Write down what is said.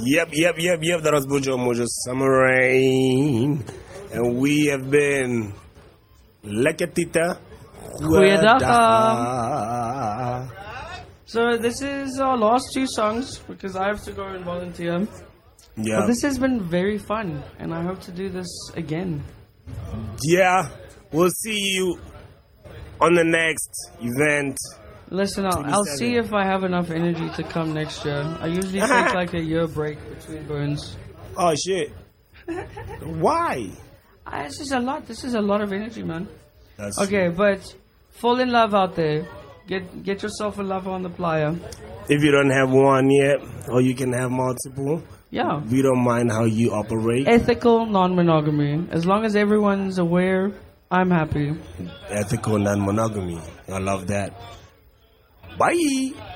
Yep. That was Bujo Mojo Summer Rain. And we have been Lekatita Goeiedag. So this is our last two songs because I have to go and volunteer. Yeah. But this has been very fun, and I hope to do this again. Yeah. We'll see you on the next event. Listen, I'll see if I have enough energy to come next year. I usually take like a year break between burns. Oh, shit. Why? It's just a lot. This is a lot of energy, man. That's Okay, but fall in love out there. Get yourself a lover on the playa. If you don't have one yet, or you can have multiple, Yeah. we don't mind how you operate. Ethical non-monogamy. As long as everyone's aware, I'm happy. Ethical non-monogamy. I love that. Bye.